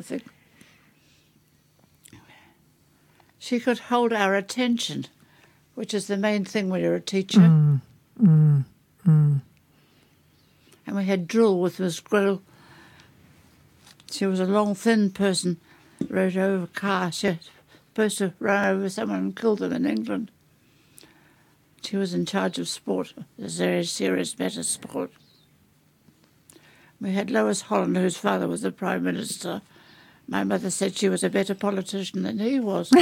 I think. She could hold our attention, which is the main thing when you're a teacher. And we had drill with Miss Grill. She was a long, thin person, rode over a car. She was supposed to run over someone and kill them in England. She was in charge of sport, a very serious matter of sport. We had Lois Holland, whose father was the Prime Minister. My mother said she was a better politician than he was.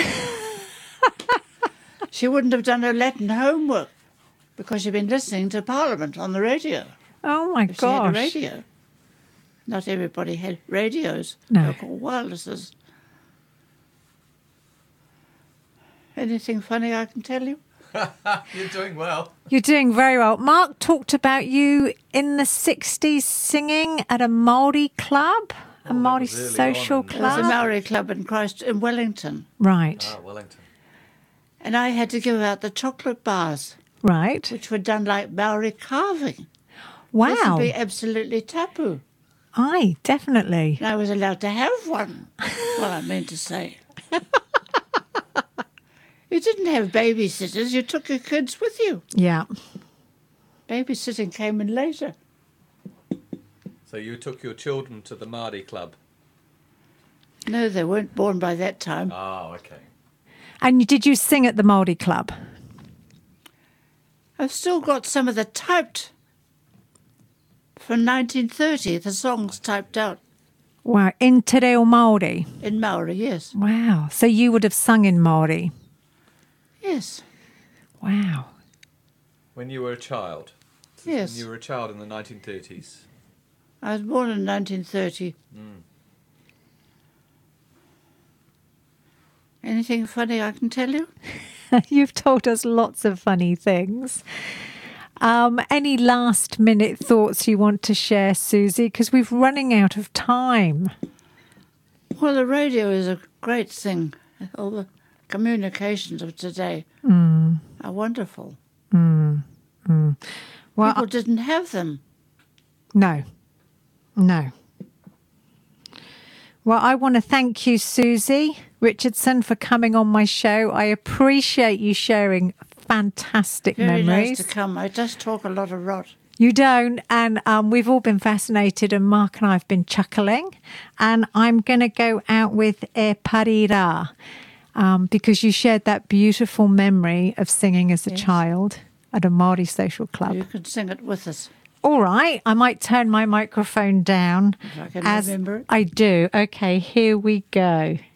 She wouldn't have done her Latin homework because she'd been listening to Parliament on the radio. Oh, my She gosh. had a radio. Not everybody had radios. No. They're called wirelesses. Anything funny I can tell you? You're doing well. You're doing very well. Mark talked about you in the 60s singing at a Māori club, a Māori was early social on in- There was a club. Maori club in Wellington. Right, Ah, Wellington. And I had to give out the chocolate bars, right. which were done like Maori carving. This Wow. would be absolutely taboo. Aye, definitely. And I was allowed to have one. Well, I meant to say. You didn't have babysitters. You took your kids with you. Yeah. Babysitting came in later. So you took your children to the Māori club? No, they weren't born by that time. Oh, okay. And did you sing at the Māori club? I've still got some of the typed from 1930, the songs typed out Wow, in Te Reo Māori. in Maori, yes. Wow. So you would have sung in Māori. Yes, Wow. When you were a child? yes. When you were a child in the 1930s? I was born in 1930. Anything funny I can tell you? You've told us lots of funny things. Any last minute thoughts you want to share, Susie? Because we're running out of time. Well, the radio is a great thing. All the communications of today are wonderful. Well, People didn't have them. no. Well, I want to thank you, Susie Richardson, for coming on my show. I appreciate you sharing fantastic Very memories. nice to come. I just talk a lot of rot. You don't, and we've all been fascinated, and Mark and I have been chuckling. And I'm going to go out with E Parira, because you shared that beautiful memory of singing as a child at a Māori social club. You can sing it with us. All right, I might turn my microphone down. If I can as remember it. I do. Okay, here we go.